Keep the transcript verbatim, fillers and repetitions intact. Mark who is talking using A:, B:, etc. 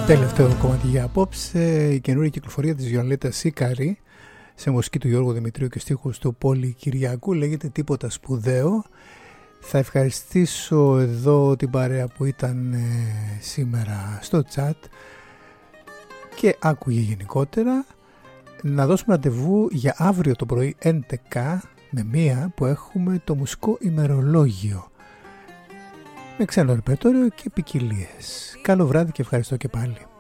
A: Τελευταίο κομμάτι για απόψε, η καινούργια κυκλοφορία της Βιολέτα Σίκαρη σε μουσική του Γιώργου Δημητρίου και στίχους του Πόλη Κυριακού, λέγεται Τίποτα Σπουδαίο. Θα ευχαριστήσω εδώ την παρέα που ήταν ε, σήμερα στο chat και άκουγε γενικότερα. Να δώσουμε ραντεβού για αύριο το πρωί έντεκα με μία που έχουμε το μουσικό ημερολόγιο με ξένο ρεπερτόριο και ποικιλίες. Καλό βράδυ και ευχαριστώ και πάλι.